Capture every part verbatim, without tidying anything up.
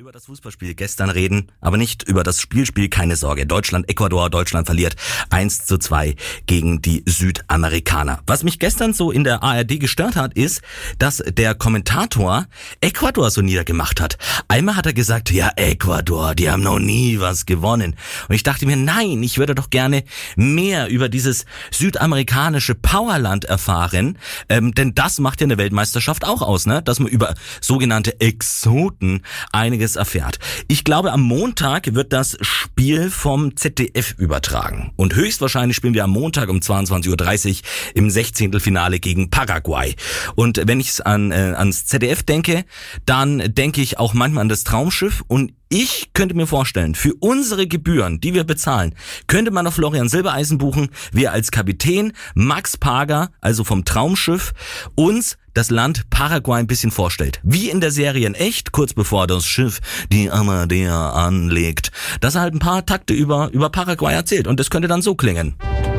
über das Fußballspiel gestern reden, aber nicht über das Spielspiel, keine Sorge. Deutschland, Ecuador, Deutschland verliert eins zu zwei gegen die Südamerikaner. Was mich gestern so in der A R D gestört hat, ist, dass der Kommentator Ecuador so niedergemacht hat. Einmal hat er gesagt, ja, Ecuador, die haben noch nie was gewonnen. Und ich dachte mir, nein, ich würde doch gerne mehr über dieses südamerikanische Powerland erfahren, ähm, denn das macht ja eine Weltmeisterschaft auch aus, ne? Dass man über sogenannte Exoten einiges erfährt. Ich glaube, am Montag wird das Spiel vom Z D F übertragen. Und höchstwahrscheinlich spielen wir am Montag um zweiundzwanzig Uhr dreißig im Sechzehntelfinale gegen Paraguay. Und wenn ich an äh, ans Z D F denke, dann denke ich auch manchmal an das Traumschiff. Und ich könnte mir vorstellen, für unsere Gebühren, die wir bezahlen, könnte man auf Florian Silbereisen buchen, wir als Kapitän Max Parger, also vom Traumschiff, uns das Land Paraguay ein bisschen vorstellt. Wie in der Serie in echt, kurz bevor das Schiff die Amadea anlegt, dass er halt ein paar Takte über, über Paraguay erzählt. Und das könnte dann so klingen.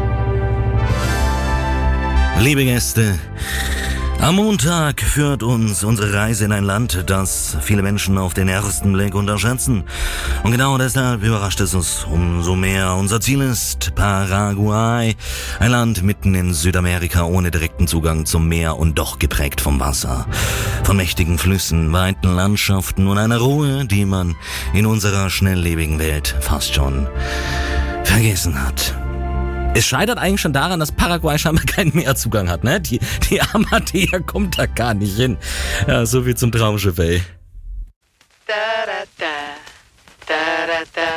Liebe Gäste, am Montag führt uns unsere Reise in ein Land, das viele Menschen auf den ersten Blick unterschätzen. Und genau deshalb überrascht es uns umso mehr. Unser Ziel ist Paraguay, ein Land mitten in Südamerika ohne direkten Zugang zum Meer und doch geprägt vom Wasser, von mächtigen Flüssen, weiten Landschaften und einer Ruhe, die man in unserer schnelllebigen Welt fast schon vergessen hat. Es scheitert eigentlich schon daran, dass Paraguay scheinbar keinen Meerzugang hat, ne? Die, die Amadea kommt da gar nicht hin. Ja, so viel zum Traumschiff, ey. Da, da, da, da, da, da.